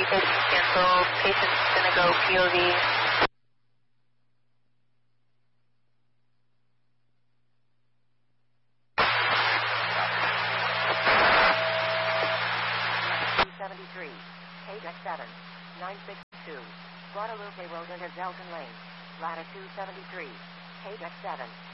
It's canceled. Patient's gonna go POV. KDEX 7, 962, Guadalupe Road into Zelton Lane, ladder 273, KDEX 7.